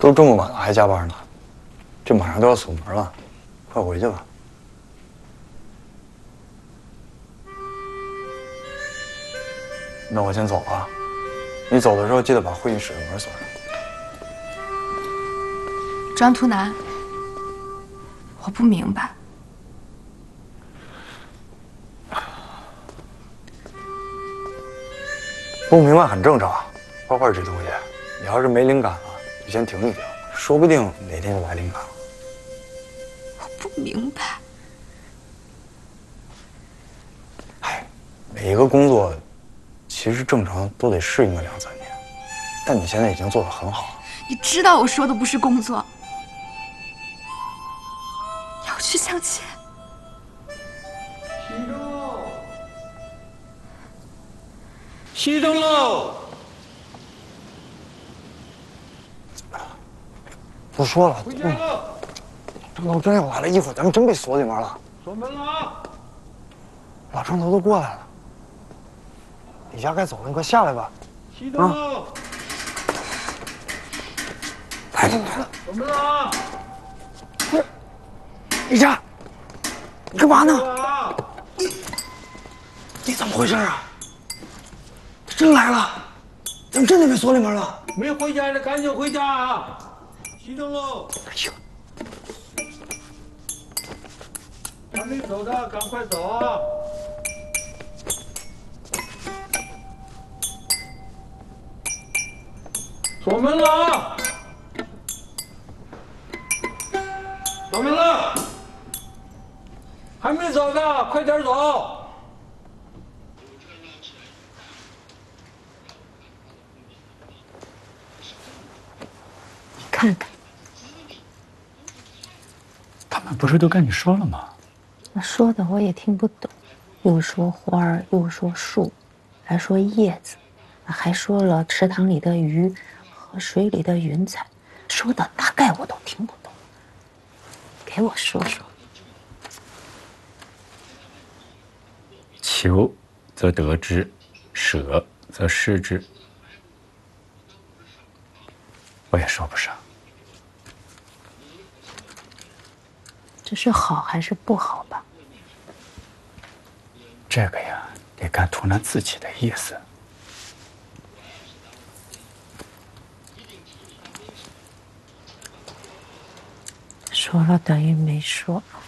都这么晚了还加班呢，这马上都要锁门了，快回去吧。那我先走了，你走的时候记得把会议室的门锁上。 张图南，我不明白。 不明白很正常，画画这东西，你要是没灵感了，就先停一停，说不定哪天就来灵感了。 我不明白。 哎，每一个工作，其实正常都得适应个2、3年，但你现在已经做得很好了。 你知道我说的不是工作，要去相亲。 熄灯喽！ 不说了， 回家了。 这老张要来了，一会儿咱们真被锁里面了。 锁门了啊！ 老张头都过来了，李佳该走了，你快下来吧。 熄灯喽！ 来， 锁门了啊！ 李佳，你干嘛呢？ 啊！ 你怎么回事啊？他真来了，咱们真的被锁里面了。 没回家的赶紧回家啊！熄灯喽！ 哎呦， 还没走的赶快走啊！锁门了啊！锁门了！还没走的快点走！ 看看， 他们不是都跟你说了吗？ 我说的我也听不懂，又说花儿，又说树，还说叶子，还说了池塘里的鱼和水里的云彩，说的大概我都听不懂。给我说说。 求则得之，舍则失之。我也说不上。 这是好还是不好吧？ 这个呀，得看图南自己的意思。 说了等于没说。